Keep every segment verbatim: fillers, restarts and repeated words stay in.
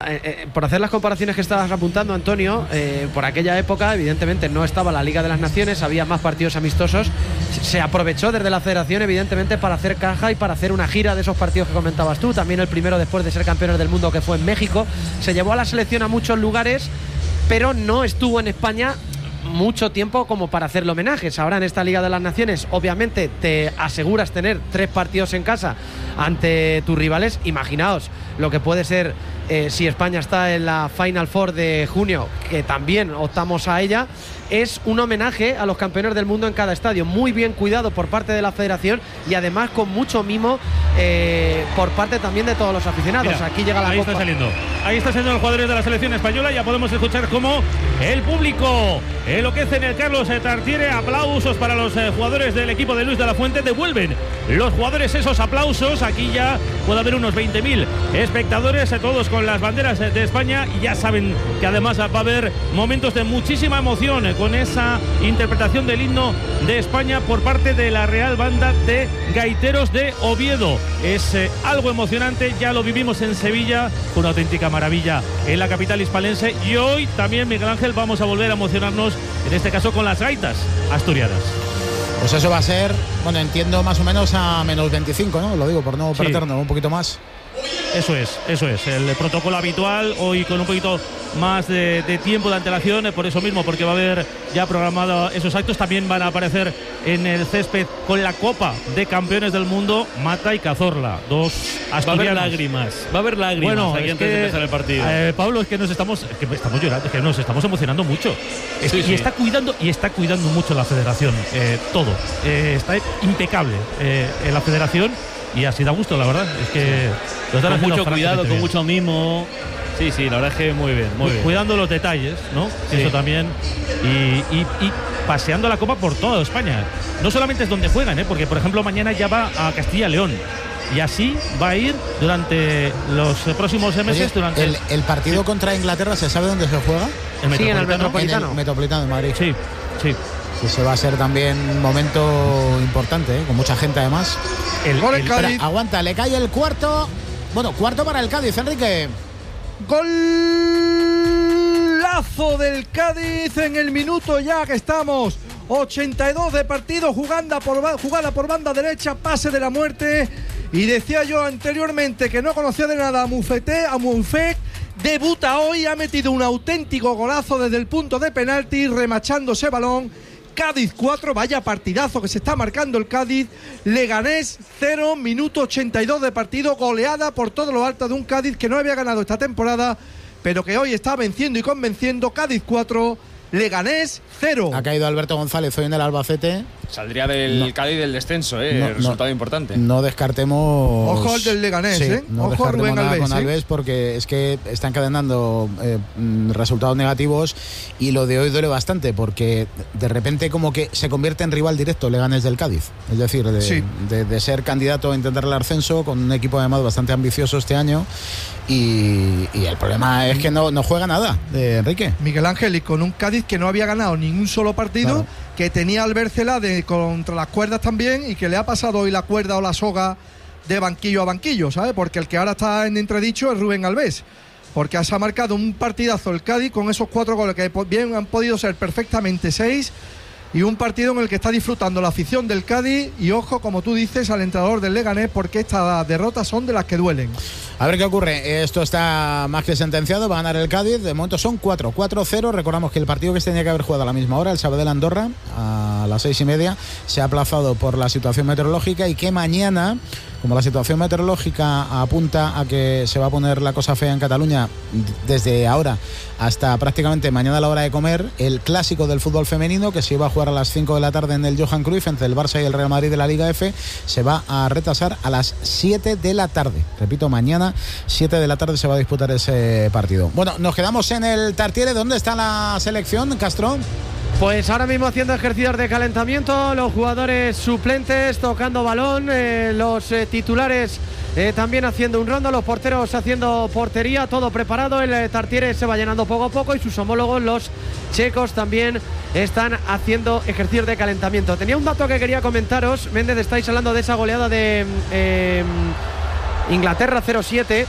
eh, eh, por hacer las comparaciones que estabas apuntando, Antonio, eh, por aquella época evidentemente no estaba la Liga de las Naciones, había más partidos amistosos, se aprovechó desde la federación evidentemente para hacer caja y para hacer una gira de esos partidos que comentabas tú, también el primero después de ser campeones del mundo que fue en México, se llevó a la selección a muchos lugares, pero no estuvo en España mucho tiempo como para hacerle homenajes. Ahora en esta Liga de las Naciones obviamente te aseguras tener tres partidos en casa ante tus rivales. Imaginaos lo que puede ser eh, si España está en la Final Four de junio, que también optamos a ella. Es un homenaje a los campeones del mundo en cada estadio, muy bien cuidado por parte de la federación y además con mucho mimo eh, por parte también de todos los aficionados. Mira, aquí llega la ahí copa. está saliendo ahí está saliendo los jugadores de la selección española. Ya podemos escuchar cómo el público enloquece en el Carlos Tartiere. Aplausos para los eh, jugadores del equipo de Luis de la Fuente. Devuelven los jugadores esos aplausos. Aquí ya puede haber unos veinte mil espectadores, eh, todos con las banderas eh, de España, y ya saben que además va a haber momentos de muchísima emoción eh, con esa interpretación del himno de España por parte de la Real Banda de Gaiteros de Oviedo. Es eh, algo emocionante, ya lo vivimos en Sevilla, una auténtica maravilla en la capital hispalense, y hoy también, Miguel Ángel, vamos a volver a emocionarnos, en este caso con las gaitas asturianas. Pues eso va a ser, bueno, entiendo más o menos a menos veinticinco, ¿no? Lo digo por no Sí. perdernos un poquito más. Eso es, eso es, el protocolo habitual, hoy con un poquito más de, de tiempo de antelación, por eso mismo, porque va a haber ya programado esos actos. También van a aparecer en el césped con la Copa de Campeones del Mundo Mata y Cazorla, dos asturianos. Va a haber lágrimas, va a haber lágrimas Bueno, aquí es antes que, de empezar el partido. Eh, Pablo, es que nos estamos, es que estamos llorando, es que nos estamos emocionando mucho. Es Sí, que, sí. Y está cuidando y está cuidando mucho la Federación, eh, todo, eh, está impecable eh, en la Federación. Y así da gusto, la verdad. Es que lo están Con haciendo mucho cuidado, francamente con bien. mucho mimo. Sí, sí, la verdad es que muy bien, muy bien. Cuidando los detalles, ¿no? Sí. Eso también. Y, y, y paseando la Copa por toda España. No solamente es donde juegan, ¿eh? Porque, por ejemplo, mañana ya va a Castilla y León. Y así va a ir durante los próximos meses. Oye, durante el, el partido sí. contra Inglaterra, ¿se sabe dónde se juega? el Sí, en el Metropolitano. En el Metropolitano de Madrid. Sí, sí. Que se va a ser también un momento importante, ¿eh? Con mucha gente además. El, Gol en el- Cádiz. Espera, aguanta, le cae el cuarto. Bueno, cuarto para el Cádiz, Enrique. Golazo del Cádiz en el minuto ya que estamos. ochenta y dos de partido, jugada por, jugada por banda derecha, pase de la muerte. Y decía yo anteriormente que no conocía de nada a Mufete, a Munfec. Debuta hoy, ha metido un auténtico golazo desde el punto de penalti, remachando ese balón. Cádiz cuatro, vaya partidazo que se está marcando el Cádiz. Leganés cero, minuto ochenta y dos de partido, goleada por todo lo alto de un Cádiz que no había ganado esta temporada, pero que hoy está venciendo y convenciendo. Cádiz cuatro, Leganés cero. Ha caído Alberto González hoy en el Albacete. Saldría del No. Cádiz del descenso, ¿eh? No, no. Resultado importante. No descartemos. Ojo al del Leganés, Sí, ¿eh? No Ojo a descartemos Rubén nada Alves, con ¿eh? Alves, porque es que está encadenando eh, mm, resultados negativos, y lo de hoy duele bastante porque de repente como que se convierte en rival directo Leganés del Cádiz. Es decir, de, Sí. de, de ser candidato a intentar el ascenso con un equipo además bastante ambicioso este año, y, y el problema es que no, no juega nada, eh, Enrique. Miguel Ángel, y con un Cádiz que no había ganado ningún solo partido, Claro. que tenía al Bércela de contra las cuerdas también, y que le ha pasado hoy la cuerda o la soga de banquillo a banquillo, ¿sabes? Porque el que ahora está en entredicho es Rubén Alves, porque se ha marcado un partidazo el Cádiz con esos cuatro goles que bien han podido ser perfectamente seis, y un partido en el que está disfrutando la afición del Cádiz, y ojo, como tú dices, al entrenador del Leganés, porque estas derrotas son de las que duelen. A ver qué ocurre. Esto está más que sentenciado. Va a ganar el Cádiz. De momento son cuatro cero. Recordamos que el partido que se tenía que haber jugado a la misma hora, el Sabadell Andorra, a las seis y media, se ha aplazado por la situación meteorológica, y que mañana, como la situación meteorológica apunta a que se va a poner la cosa fea en Cataluña desde ahora hasta prácticamente mañana a la hora de comer, el clásico del fútbol femenino, que se iba a jugar a las cinco de la tarde en el Johan Cruyff entre el Barça y el Real Madrid de la Liga F, se va a retrasar a las siete de la tarde. Repito, mañana siete de la tarde se va a disputar ese partido. Bueno, nos quedamos en el Tartiere. ¿Dónde está la selección, Castro? Pues ahora mismo haciendo ejercicios de calentamiento, los jugadores suplentes tocando balón, eh, los eh, titulares eh, también haciendo un rondo, los porteros haciendo portería, todo preparado. El eh, Tartiere se va llenando poco a poco, y sus homólogos, los checos, también están haciendo ejercicios de calentamiento. Tenía un dato que quería comentaros. Méndez, estáis hablando de esa goleada de eh, Inglaterra cero siete.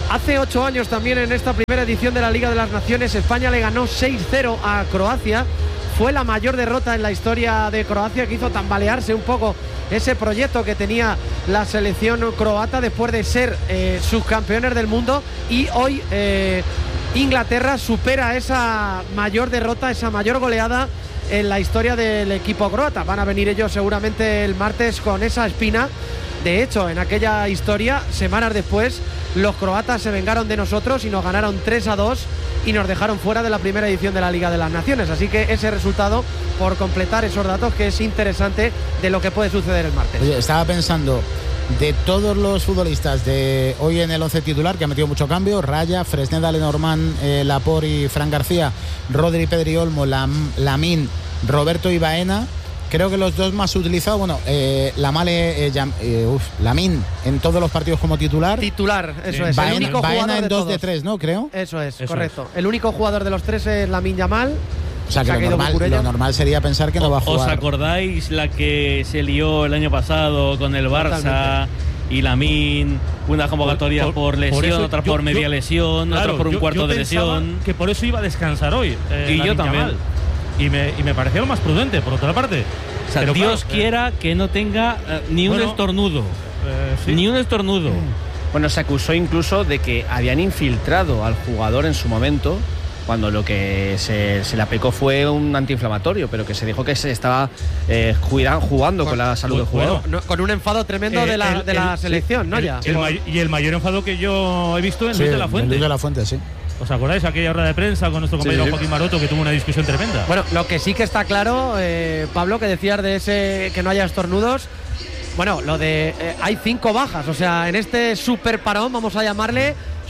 Hace ocho años también, en esta primera edición de la Liga de las Naciones, España le ganó seis cero a Croacia. Fue la mayor derrota en la historia de Croacia, que hizo tambalearse un poco ese proyecto que tenía la selección croata después de ser eh, subcampeones del mundo. Y hoy eh, Inglaterra supera esa mayor derrota, esa mayor goleada en la historia del equipo croata. Van a venir ellos seguramente el martes con esa espina. De hecho, en aquella historia, semanas después, los croatas se vengaron de nosotros y nos ganaron tres a dos y nos dejaron fuera de la primera edición de la Liga de las Naciones. Así que ese resultado, por completar esos datos, que es interesante de lo que puede suceder el martes. Oye, estaba pensando, de todos los futbolistas de hoy en el once titular, que ha metido mucho cambio: Raya, Fresneda, Lenormand, eh, Laporte y Fran García, Rodri, Pedri Olmo, Lam, Lamine, Roberto y Baena. Creo que los dos más utilizados, bueno, eh, Lamale, eh, eh, uf, Lamine en todos los partidos como titular. Titular, eso sí. es. Baena, el único Baena jugador en de dos todos. de tres, ¿no? Creo. Eso es, eso correcto. Es. El único jugador de los tres es Lamine Yamal. O sea, que lo normal, lo normal sería pensar que no va a jugar. ¿Os acordáis la que se lió el año pasado con el Barça? Totalmente. Y Lamine, una convocatoria por, por, por lesión, por eso, otra por yo, media yo, lesión, claro, otra por un yo, cuarto yo de lesión. Que por eso iba a descansar hoy. Eh, y yo también. Y me, y me parecía lo más prudente, por otra parte. O sea, pero Dios claro, quiera eh, que no tenga uh, ni un bueno, estornudo. Eh, sí. Ni un estornudo. Bueno, se acusó incluso de que habían infiltrado al jugador en su momento, cuando lo que se, se le aplicó fue un antiinflamatorio, pero que se dijo que se estaba eh, jugando, jugando con, con la salud del jugador. Bueno, no, con un enfado tremendo eh, de la, el, de la el, selección, sí, ¿no? El, ya. El, el, y el mayor enfado que yo he visto en sí, Luis de la Fuente. Luis de la Fuente, sí. ¿Os acordáis aquella rueda de prensa con nuestro compañero sí, Joaquín Maroto, que tuvo una discusión tremenda? Bueno, lo que sí que está claro, eh, Pablo, que decías de ese que no haya estornudos. Bueno, lo de eh, hay cinco bajas, o sea, en este super parón, vamos a llamarle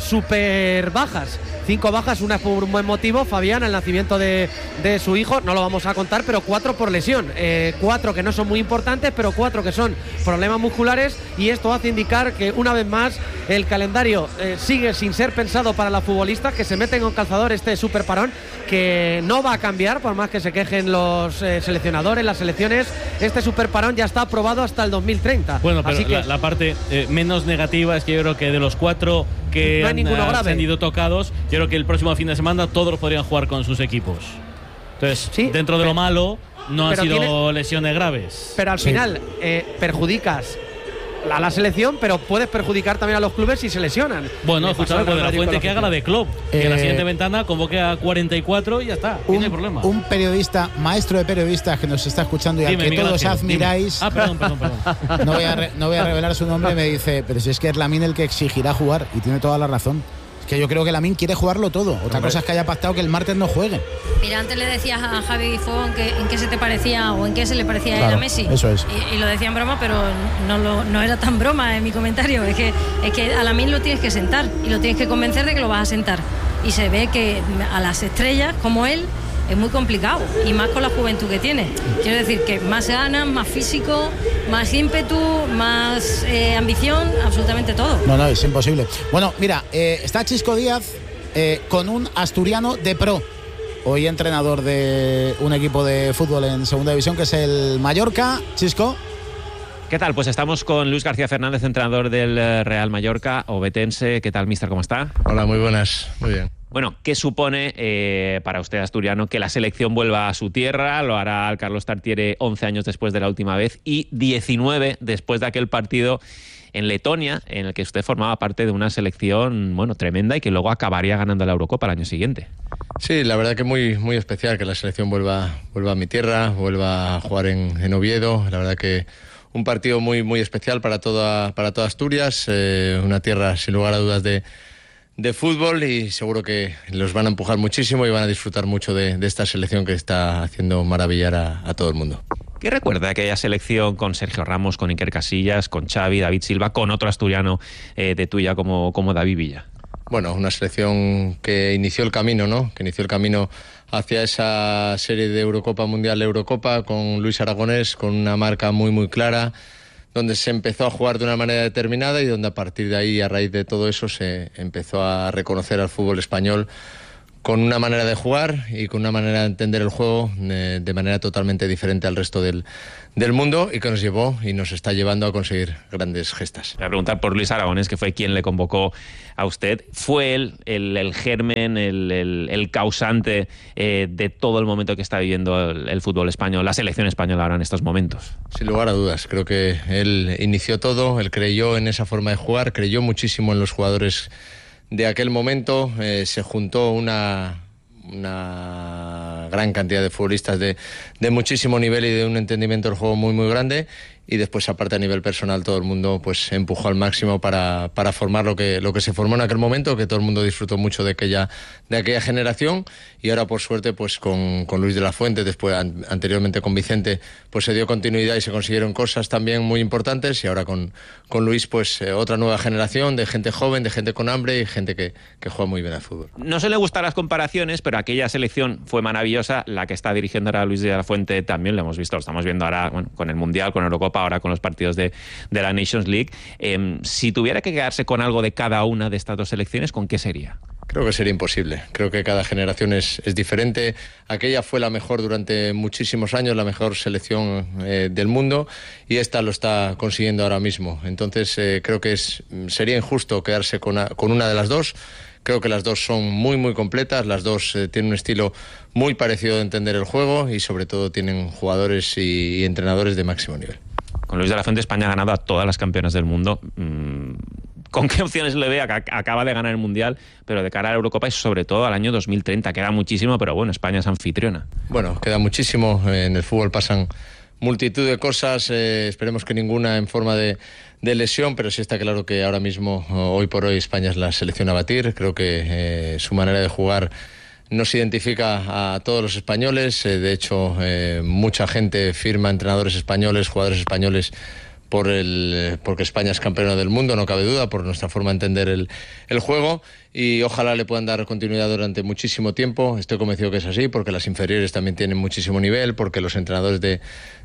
super bajas. Cinco bajas, una por un buen motivo, Fabián, el nacimiento de, de su hijo, no lo vamos a contar, pero cuatro por lesión. Eh, cuatro que no son muy importantes, pero cuatro que son problemas musculares, y esto hace indicar que una vez más el calendario eh, sigue sin ser pensado para los futbolistas, que se meten con calzador este super parón, que no va a cambiar, por más que se quejen los eh, seleccionadores, las selecciones. Este super parón ya está aprobado hasta el dos mil treinta. Bueno, pero así que la, la parte eh, menos negativa es que yo creo que de los cuatro que no hay han, ninguno grave. han ido tocados, yo creo que el próximo fin de semana todos podrían jugar con sus equipos. Entonces, sí, dentro de pero, lo malo, no han sido tiene, lesiones graves. Pero al sí. final eh, perjudicas a la selección, pero puedes perjudicar también a los clubes si se lesionan. Bueno, escuchad, de la Fuente que haga la de club, eh, que en la siguiente ventana convoque a cuarenta y cuatro y ya está, un, no hay problema. Un periodista, maestro de periodistas que nos está escuchando y al que todos gracias, admiráis. Dime. Ah, perdón, perdón, perdón. No voy, a re, no voy a revelar su nombre, me dice, pero si es que es Lamine el que exigirá jugar, y tiene toda la razón. Que yo creo que Lamine quiere jugarlo todo. Otra cosa es que haya pactado que el martes no juegue. Mira, antes le decías a Javi Fogón que en qué se te parecía o en qué se le parecía claro, a Messi. Eso es. Y, y lo decía en broma, pero no, lo, no era tan broma en mi comentario. Es que, es que a Lamine lo tienes que sentar y lo tienes que convencer de que lo vas a sentar. Y se ve que a las estrellas como él es muy complicado, y más con la juventud que tiene. Quiero decir que más ganas, más físico, más ímpetu, más eh, ambición, absolutamente todo. No, no, es imposible. Bueno, mira, eh, está Chisco Díaz eh, con un asturiano de pro, hoy entrenador de un equipo de fútbol en segunda división, que es el Mallorca. Chisco. ¿Qué tal? Pues estamos con Luis García Fernández, entrenador del Real Mallorca, obetense. ¿Qué tal, mister? ¿Cómo está? Hola, muy buenas. Muy bien. Bueno, ¿qué supone eh, para usted, asturiano, que la selección vuelva a su tierra? Lo hará Carlos Tartiere once años después de la última vez y diecinueve después de aquel partido en Letonia, en el que usted formaba parte de una selección, bueno, tremenda, y que luego acabaría ganando la Eurocopa el año siguiente. Sí, la verdad que muy, muy especial que la selección vuelva, vuelva a mi tierra, vuelva a jugar en, en Oviedo. La verdad que un partido muy, muy especial para toda, para toda Asturias, eh, una tierra sin lugar a dudas de de fútbol, y seguro que los van a empujar muchísimo y van a disfrutar mucho de, de esta selección que está haciendo maravillar a, a todo el mundo. ¿Qué recuerda aquella selección con Sergio Ramos, con Iker Casillas, con Xavi, David Silva, con otro asturiano eh, de tuya como, como David Villa? Bueno, una selección que inició el camino, ¿no? Que inició el camino hacia esa serie de Eurocopa, Mundial Eurocopa, con Luis Aragonés, con una marca muy, muy clara, donde se empezó a jugar de una manera determinada y donde a partir de ahí, a raíz de todo eso, se empezó a reconocer al fútbol español con una manera de jugar y con una manera de entender el juego eh, de manera totalmente diferente al resto del, del mundo, y que nos llevó y nos está llevando a conseguir grandes gestas. Voy a preguntar por Luis Aragonés, que fue quien le convocó a usted. ¿Fue él el, el germen, el, el, el causante eh, de todo el momento que está viviendo el, el fútbol español, la selección española ahora en estos momentos? Sin lugar a dudas, creo que él inició todo, él creyó en esa forma de jugar, creyó muchísimo en los jugadores de aquel momento, eh, se juntó una, una gran cantidad de futbolistas de, de muchísimo nivel y de un entendimiento del juego muy muy grande, y después, aparte, a nivel personal, todo el mundo pues empujó al máximo para, para formar lo que, lo que se formó en aquel momento, que todo el mundo disfrutó mucho de aquella, de aquella generación. Y ahora, por suerte, pues con, con Luis de la Fuente, después an, anteriormente con Vicente, pues se dio continuidad y se consiguieron cosas también muy importantes, y ahora con, con Luis, pues eh, otra nueva generación de gente joven, de gente con hambre y gente que, que juega muy bien al fútbol. No se le gustan las comparaciones, pero aquella selección fue maravillosa. La que está dirigiendo ahora Luis de la Fuente también lo hemos visto, lo estamos viendo ahora, bueno, con el Mundial, con Eurocopa, ahora con los partidos de, de la Nations League. Eh, si tuviera que quedarse con algo de cada una de estas dos selecciones, ¿con qué sería? Creo que sería imposible. Creo que cada generación es, es diferente. Aquella fue la mejor durante muchísimos años, la mejor selección eh, del mundo, y esta lo está consiguiendo ahora mismo. Entonces eh, creo que es, sería injusto quedarse con, a, con una de las dos. Creo que las dos son muy muy completas, las dos eh, tienen un estilo muy parecido de entender el juego, y sobre todo tienen jugadores y, y entrenadores de máximo nivel. Con Luis de la Fuente, España ha ganado a todas las campeonas del mundo. ¿Con qué opciones le ve? Acaba de ganar el Mundial, pero de cara a la Eurocopa y sobre todo al año dos mil treinta. Queda muchísimo, pero bueno, España es anfitriona. Bueno, queda muchísimo. En el fútbol pasan multitud de cosas. Eh, esperemos que ninguna en forma de, de lesión, pero sí está claro que ahora mismo, hoy por hoy, España es la selección a batir. Creo que eh, su manera de jugar nos identifica a todos los españoles. Eh, de hecho, eh, mucha gente firma entrenadores españoles, jugadores españoles, por el, porque España es campeona del mundo, no cabe duda, por nuestra forma de entender el, el juego, y ojalá le puedan dar continuidad durante muchísimo tiempo. Estoy convencido que es así, porque las inferiores también tienen muchísimo nivel, porque los entrenadores de,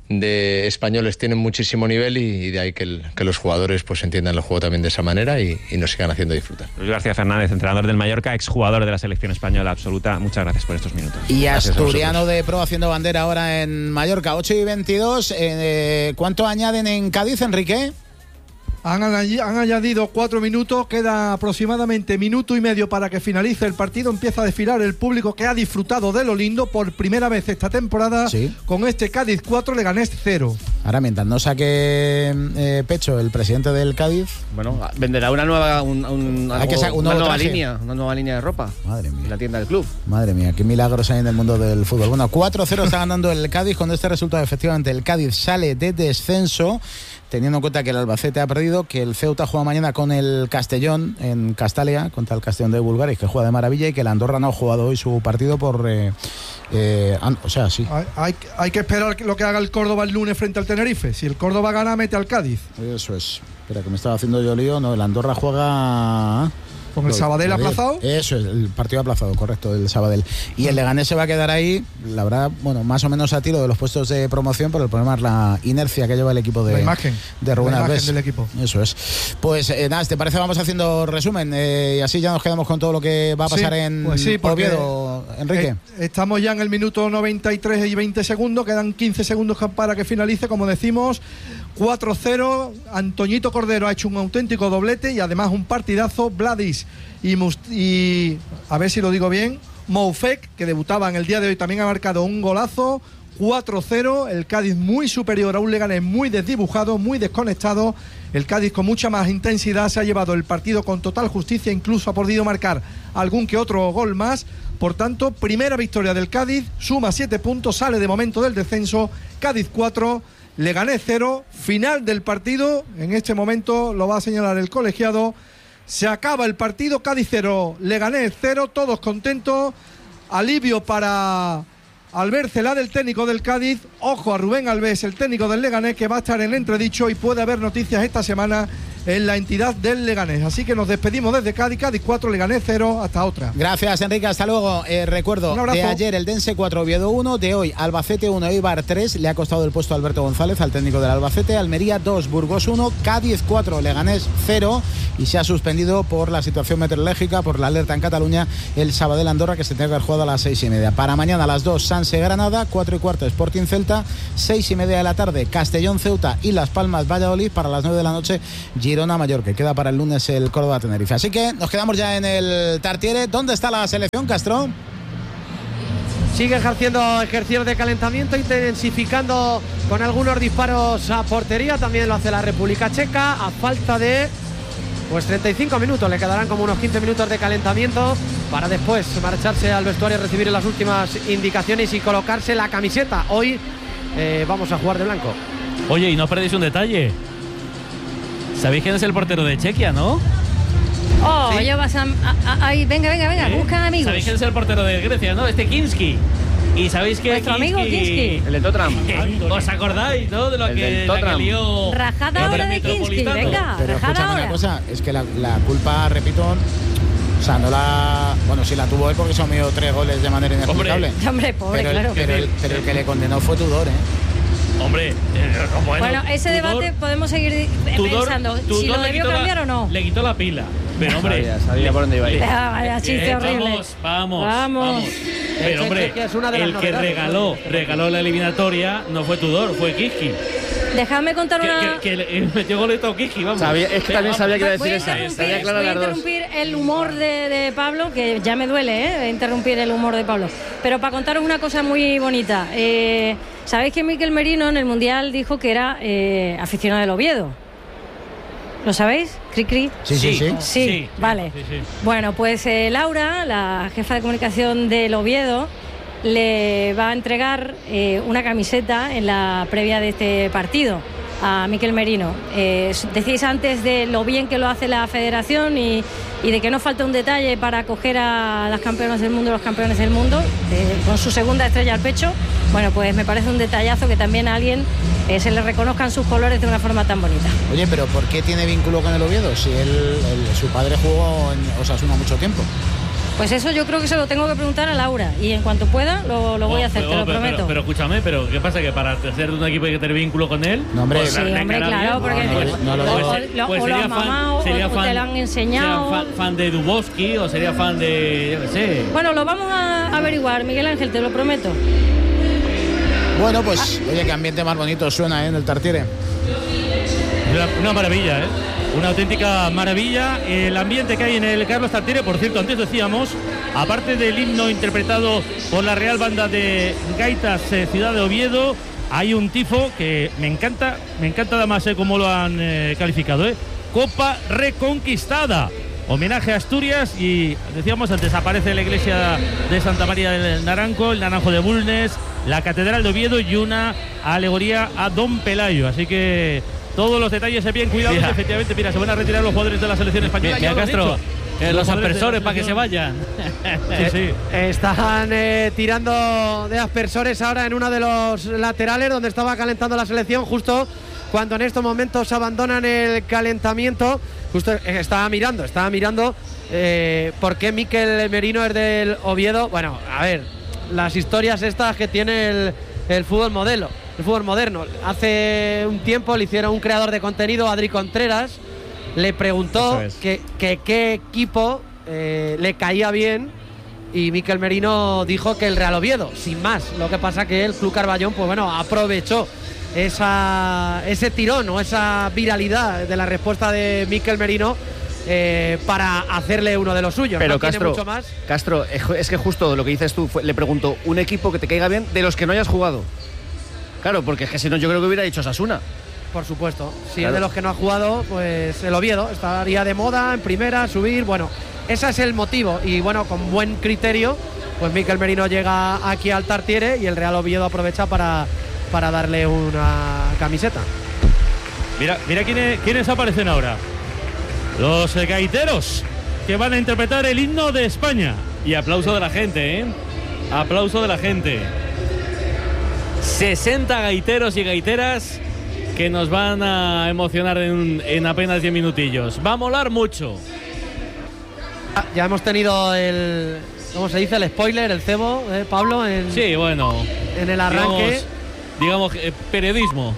de españoles tienen muchísimo nivel, y, y de ahí que, el, que los jugadores pues entiendan el juego también de esa manera y, y nos sigan haciendo disfrutar. Luis García Fernández, entrenador del Mallorca, exjugador de la selección española absoluta, muchas gracias por estos minutos. Y asturiano de pro haciendo bandera ahora en Mallorca. Ocho y veintidós. Eh, ¿Cuánto añaden en Cádiz, Enrique? Han, han añadido cuatro minutos, queda aproximadamente minuto y medio para que finalice el partido. Empieza a desfilar el público que ha disfrutado de lo lindo por primera vez esta temporada, sí, con este Cádiz cuatro, Leganés cero. Ahora, mientras no saque eh, pecho el presidente del Cádiz, bueno, venderá una nueva un, un, hay que algo, un una nueva traje. línea, una nueva línea de ropa. Madre mía. En la tienda del club. Madre mía, qué milagros hay en el mundo del fútbol. Bueno, cuatro cero está ganando el Cádiz. Con este resultado, efectivamente, el Cádiz sale de descenso, teniendo en cuenta que el Albacete ha perdido, que el Ceuta juega mañana con el Castellón en Castalia, contra el Castellón de Bulgaria, que juega de maravilla, y que el Andorra no ha jugado hoy su partido por... Eh, eh, o sea, sí. Hay, hay, hay que esperar lo que haga el Córdoba el lunes frente al Tenerife. Si el Córdoba gana, mete al Cádiz. Eso es. Espera, que me estaba haciendo yo lío. No, el Andorra juega... ¿Con el Sabadell aplazado? Eso es, el partido aplazado, correcto, el Sabadell. Y el Leganés se va a quedar ahí, la verdad, bueno, más o menos a tiro de los puestos de promoción, pero el problema es la inercia que lleva el equipo de, la imagen, de Rubén la Alves. Imagen del equipo. Eso es. Pues eh, nada, ¿te parece? Vamos haciendo resumen eh, y así ya nos quedamos con todo lo que va a pasar, sí, en pues sí, Oviedo, Enrique. Eh, estamos ya en el minuto noventa y tres y veinte segundos, quedan quince segundos para que finalice, como decimos. cuatro cero, Antoñito Cordero ha hecho un auténtico doblete y además un partidazo. Vladis y, Must y a ver si lo digo bien, Moufek, que debutaba en el día de hoy, también ha marcado un golazo. Cuatro cero, el Cádiz muy superior a un Leganés muy desdibujado, muy desconectado. El Cádiz con mucha más intensidad se ha llevado el partido con total justicia, incluso ha podido marcar algún que otro gol más. Por tanto, primera victoria del Cádiz, suma siete puntos, sale de momento del descenso. Cádiz cuatro, Leganés cero, final del partido, en este momento lo va a señalar el colegiado. Se acaba el partido, Cádiz cero, Leganés cero, todos contentos. Alivio para Albert Celada, el técnico del Cádiz. Ojo a Rubén Alves, el técnico del Leganés, que va a estar en entredicho, y puede haber noticias esta semana en la entidad del Leganés. Así que nos despedimos desde Cádiz, Cádiz cuatro, Leganés cero, hasta otra. Gracias, Enrique, hasta luego. Eh, recuerdo, de ayer el Dense cuatro, Oviedo uno, de hoy Albacete uno, Eibar tres, le ha costado el puesto a Alberto González, al técnico del Albacete. Almería dos, Burgos uno, Cádiz cuatro, Leganés cero, y se ha suspendido por la situación meteorológica, por la alerta en Cataluña, el Sabadell Andorra, que se tiene que haber jugado a las seis y media. Para mañana a las dos, Sanse Granada, cuatro y cuarto Sporting Celta, seis y media de la tarde Castellón Ceuta y Las Palmas Valladolid, para las nueve de la noche Girona Mallorca. Queda para el lunes el Córdoba Tenerife. Así que nos quedamos ya en el Tartiere. ¿Dónde está la selección, Castro? Sigue ejerciendo ejercicios de calentamiento, intensificando con algunos disparos a portería. También lo hace la República Checa, a falta de pues treinta y cinco minutos. Le quedarán como unos quince minutos de calentamiento para después marcharse al vestuario, recibir las últimas indicaciones y colocarse la camiseta. Hoy eh, vamos a jugar de blanco. Oye, y no perdéis un detalle. ¿Sabéis quién es el portero de Chequia, no? Oh, ¿sí? Yo vas a, a, a, a venga, venga, venga, ¿Eh? Buscan amigos. ¿Sabéis quién es el portero de Grecia, no? Este Kinski. ¿Y sabéis que nuestro amigo Kinski? El de Tottenham. ¿Os acordáis, no? De lo el que, la que lió. Rajada ahora de Kinski, venga. Pero escúchame ahora. una cosa, es que la, la culpa, repito, o sea, no la... Bueno, sí la tuvo él porque se comió tres goles de manera inexplicable. Hombre, hombre pobre, pero, claro. El, pero, el, pero el que le condenó fue Tudor, ¿eh? Hombre, bueno, bueno ese Tudor, debate podemos seguir Tudor, pensando Tudor si lo debió cambiar la, o no. Le quitó la pila. Pero hombre, sabía, sabía por dónde iba a ir. Ah, vaya chiste eh, horrible. Vamos, vamos, vamos. vamos. Pero hombre, que es una de las el que novedades, regaló, regaló la eliminatoria no fue Tudor, fue Kinski. Dejadme contar una... Que, que, que metió goleto Kinski, vamos. Sabía, es que también sabía que iba a decir esa. esa. Sabía voy a interrumpir el humor de, de Pablo, que ya me duele, ¿eh? Interrumpir el humor de Pablo. Pero para contaros una cosa muy bonita. Eh, ¿Sabéis que Mikel Merino en el Mundial dijo que era eh, aficionado del Oviedo? ¿Lo sabéis? ¿Cri, cri? Sí, sí, sí. Sí, sí, sí vale. Sí, sí. Bueno, pues eh, Laura, la jefa de comunicación del Oviedo, le va a entregar eh, una camiseta en la previa de este partido a Mikel Merino. Eh, decís antes de lo bien que lo hace la federación y, y de que no falta un detalle para acoger a las campeonas del mundo, los campeones del mundo, eh, con su segunda estrella al pecho. Bueno, pues me parece un detallazo que también a alguien eh, se le reconozcan sus colores de una forma tan bonita. Oye, pero ¿por qué tiene vínculo con el Oviedo? Si él, él, su padre jugó en Osasuna mucho tiempo. Pues eso yo creo que se lo tengo que preguntar a Laura y en cuanto pueda lo, lo voy a hacer, oh, te lo pero, prometo. Pero, pero escúchame, pero ¿qué pasa? ¿Que para ser de un equipo hay que tener vínculo con él? No, hombre, pues, sí, hombre, claro, porque no, no, no, no, o, no, o, no, lo, pues o lo sería han fan, mamado sería o fan, te lo han enseñado. Fan, fan de Dubovsky o sería fan de... yo qué sé. Bueno, lo vamos a averiguar, Miguel Ángel, te lo prometo. Bueno, pues, oye, qué ambiente más bonito suena, ¿eh? En el Tartiere. Una, una maravilla, ¿eh? Una auténtica maravilla el ambiente que hay en el Carlos Tartiere. Por cierto, antes decíamos, aparte del himno interpretado por la Real Banda de Gaitas eh, Ciudad de Oviedo, hay un tifo que me encanta, me encanta además eh, cómo lo han eh, calificado, ¿eh? Copa Reconquistada. Homenaje a Asturias y decíamos antes, aparece la iglesia de Santa María del Naranco, el Naranjo de Bulnes, la Catedral de Oviedo y una alegoría a Don Pelayo. Así que todos los detalles se bien cuidados. Mira. Efectivamente, mira, se van a retirar los jugadores de la selección española. Mira, mira Castro, eh, los aspersores para que se vayan. Sí, sí. Están eh, tirando de aspersores ahora en uno de los laterales donde estaba calentando la selección, justo cuando en estos momentos abandonan el calentamiento. Justo estaba mirando, estaba mirando eh, por qué Mikel Merino es del Oviedo. Bueno, a ver, las historias estas que tiene el, el fútbol modelo, el fútbol moderno. Hace un tiempo le hicieron un creador de contenido, Adri Contreras, le preguntó que, que qué equipo eh, le caía bien y Mikel Merino dijo que el Real Oviedo, sin más. Lo que pasa que el Club Carballón, pues bueno, aprovechó esa, ese tirón o esa viralidad de la respuesta de Mikel Merino eh, para hacerle uno de los suyos. Pero no Castro, mucho más. Castro, es que justo lo que dices tú, fue, le pregunto, un equipo que te caiga bien de los que no hayas jugado. Claro, porque es que si no yo creo que hubiera dicho Osasuna. Por supuesto, si claro. Es de los que no ha jugado, pues el Oviedo estaría de moda en primera, subir, bueno, ese es el motivo y bueno, con buen criterio, pues Mikel Merino llega aquí al Tartiere y el Real Oviedo aprovecha para para darle una camiseta. Mira, mira quiénes, quiénes aparecen ahora. Los eh, gaiteros que van a interpretar el himno de España. Y aplauso de la gente, ¿eh? Aplauso de la gente. sesenta gaiteros y gaiteras que nos van a emocionar en, en apenas diez minutillos. Va a molar mucho. Ya hemos tenido el, ¿cómo se dice? El spoiler, el cebo, ¿eh, Pablo? En, sí, bueno. En el arranque. Digamos, digamos eh, periodismo.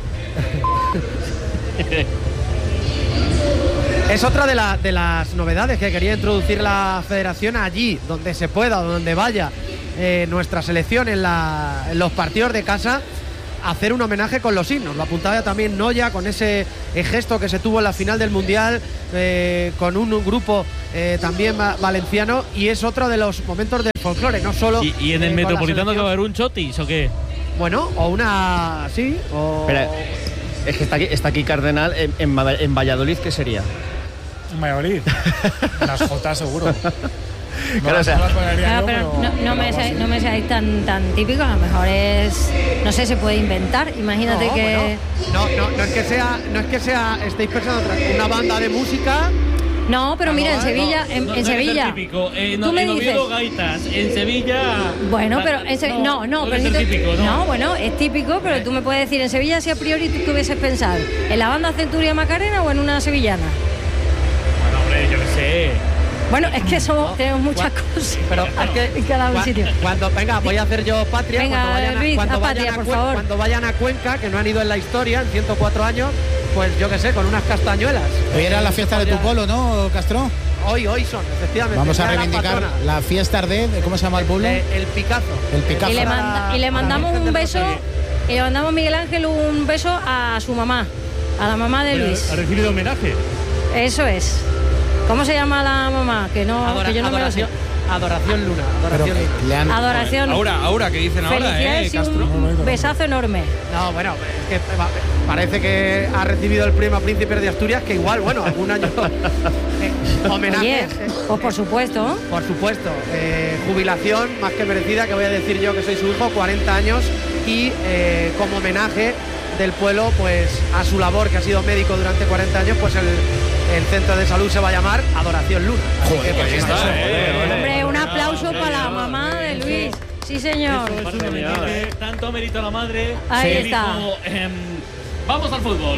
Es otra de, la, de las novedades que quería introducir la federación allí, donde se pueda, donde vaya eh, nuestra selección en, la, en los partidos de casa, hacer un homenaje con los himnos. Lo apuntaba también Noya con ese eh, gesto que se tuvo en la final del Mundial, eh, con un, un grupo eh, también valenciano, y es otro de los momentos del folclore, no solo. ¿Y, y en el eh, Metropolitano que va a haber un chotis o qué? Bueno, o una. Sí, o. Espera, es que está aquí, está aquí Cardenal en, en, en Valladolid, ¿qué sería? En Valladolid. Las Jotas seguro. No, claro, o sea, claro, pero, pero no, no, me seáis, no me seáis tan, tan típico, a lo mejor es, no sé, se puede inventar, imagínate no, que... Bueno, no, no, no es que sea, no es que sea, estéis pensando en una banda de música. No, pero mira, no, en Sevilla, no, en, no, en no Sevilla. Eh, no, tú me en dices. Oviedo, gaitas, en Sevilla. Bueno, pero en Sevilla, no, no, no, pero es si tú, típico, ¿no? no, bueno, es típico, pero tú me puedes decir en Sevilla si a priori tú qué hubieses pensado, ¿en la banda Centuria Macarena o en una sevillana? Bueno, hombre, yo qué sé. Bueno, es que somos, tenemos muchas cosas. Pero es que en cada cua, sitio. Cuando, venga, voy a hacer yo patria. Venga, cuando vayan a, Luis, cuando a vayan patria, a por Cuen, favor. Cuando vayan a Cuenca, que no han ido en la historia, en ciento cuatro años, pues yo qué sé, con unas castañuelas. Hoy era la fiesta de tu pueblo, ¿no, Castro? Hoy, hoy son, efectivamente. Vamos a Era reivindicar la, la fiesta de, ¿cómo se llama el pueblo? El, el Picazo. El Picazo. Y le, manda, y le mandamos un beso, y le mandamos Miguel Ángel un beso a su mamá, a la mamá de Luis. ¿Ha recibido homenaje? Eso es. ¿Cómo se llama la mamá? Que no, Adora, que yo no adoración, me lo sé. Adoración Luna. Adoración, Pero, le han... Adoración. Ahora, ahora, ¿qué dicen ahora, Felicidades eh, y Castro? un besazo enorme. No, bueno, es que parece que ha recibido el premio a Príncipe de Asturias, que igual, bueno, algún año eh, homenaje. Oye, pues por supuesto. Por supuesto, eh, jubilación más que merecida, que voy a decir yo que soy su hijo, cuarenta años, y eh, como homenaje del pueblo, pues a su labor, que ha sido médico durante cuarenta años, pues el, el centro de salud se va a llamar Adoración Luna. Joder, pues, está, eso, eh, Hombre, un aplauso para la mamá de Luis. Sí, señor. Eso es un homenaje, tanto mérito a la madre. Ahí que está. dijo, eh, vamos al fútbol.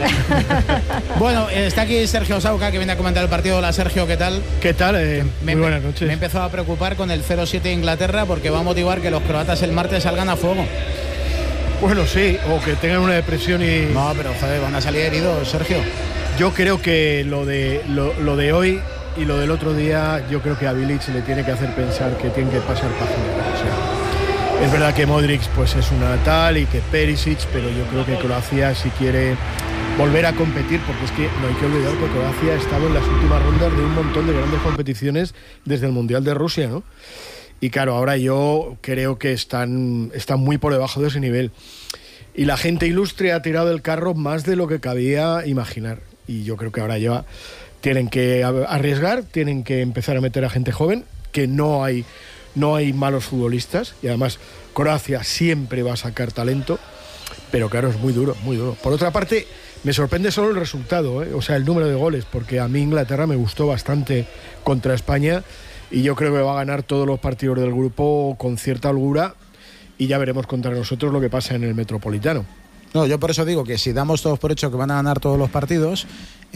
Bueno, está aquí Sergio Sauca, que viene a comentar el partido. Hola, Sergio, ¿qué tal? ¿Qué tal? Eh, me, muy buenas noches. Me he empezado a preocupar con el cero siete de Inglaterra, porque va a motivar que los croatas el martes salgan a fuego. Bueno, sí, o que tengan una depresión y... No, pero joder, van a salir heridos, Sergio. Yo creo que lo de, lo, lo de hoy y lo del otro día, yo creo que a Bilic le tiene que hacer pensar que tiene que pasar página. O sea, es verdad que Modric pues es una tal y que Perisic, pero yo creo que Croacia, si quiere volver a competir, porque es que no hay que olvidar que Croacia ha estado en las últimas rondas de un montón de grandes competiciones desde el Mundial de Rusia, ¿no? Y claro, ahora yo creo que están, están muy por debajo de ese nivel. Y la gente ilustre ha tirado el carro más de lo que cabía imaginar. Y yo creo que ahora ya tienen que arriesgar, tienen que empezar a meter a gente joven, que no hay, no hay malos futbolistas. Y además Croacia siempre va a sacar talento. Pero claro, es muy duro, muy duro. Por otra parte, me sorprende solo el resultado, ¿eh? O sea, el número de goles, porque a mí Inglaterra me gustó bastante contra España. Y yo creo que va a ganar todos los partidos del grupo con cierta holgura, y ya veremos contra nosotros lo que pasa en el Metropolitano. No, yo por eso digo que si damos todos por hecho que van a ganar todos los partidos,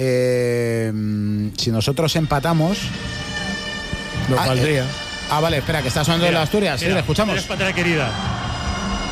eh, si nosotros empatamos... Nos ah, valdría. Eh, ah, vale, espera, que está sonando Mira, en Asturias. mira, Sí, le escuchamos. Eres patria querida.